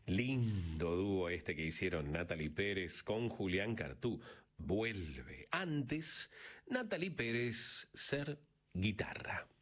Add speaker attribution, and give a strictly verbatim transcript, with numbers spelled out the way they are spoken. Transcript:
Speaker 1: Lindo dúo este que hicieron Natalie Pérez con Julián Cartú. Vuelve. Antes, Natalie Pérez ser guitarra.